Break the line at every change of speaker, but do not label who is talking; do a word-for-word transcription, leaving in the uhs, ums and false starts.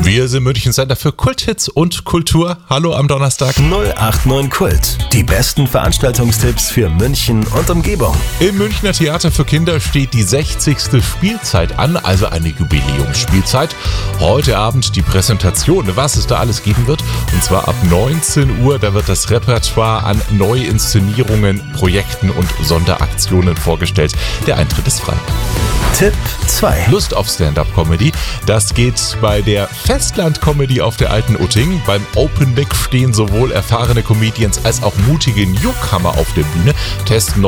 Wir sind München Center für Kulthits und Kultur. Hallo am Donnerstag.
null acht neun Kult. Die besten Veranstaltungstipps für München und Umgebung.
Im Münchner Theater für Kinder steht die sechzigste Spielzeit an, also eine Jubiläumsspielzeit. Heute Abend die Präsentation, was es da alles geben wird. Und zwar ab neunzehn Uhr, da wird das Repertoire an Neuinszenierungen, Projekten und Sonderaktionen vorgestellt. Der Eintritt ist frei.
Tipp zwei.
Lust auf Stand-Up-Comedy? Das geht bei der Festland-Comedy auf der Alten Utting. Beim Open Mic stehen sowohl erfahrene Comedians als auch mutige Newcomer auf der Bühne, testen